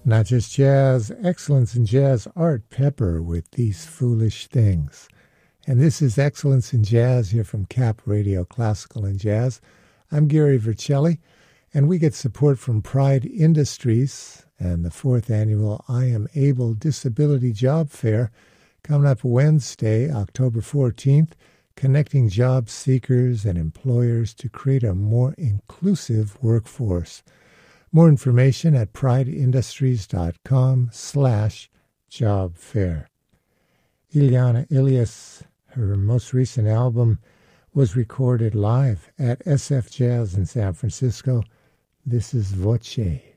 Not just jazz, excellence in jazz art pepper with These Foolish Things. And this is Excellence in Jazz here from Cap Radio Classical and Jazz. I'm Gary Vercelli, and we get support from Pride Industries and the 4th annual I Am Able Disability Job Fair coming up Wednesday, October 14th, connecting job seekers and employers to create a more inclusive workforce. More information at prideindustries.com/job fair. Ileana Ilias, her most recent album, was recorded live at SF Jazz in San Francisco. This is Voce.